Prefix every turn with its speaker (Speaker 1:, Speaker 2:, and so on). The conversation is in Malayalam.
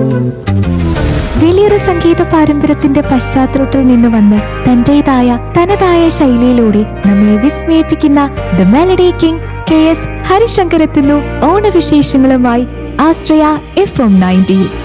Speaker 1: വലിയൊരു സംഗീത പാരമ്പര്യത്തിന്റെ പശ്ചാത്തലത്തിൽ നിന്ന് വന്ന് തനതായ ശൈലിയിലൂടെ നമ്മെ വിസ്മയിപ്പിക്കുന്ന the melody king KS Harishankar എത്തുന്നു ഓണവിശേഷങ്ങളുമായി ആശ്രയ FM 90.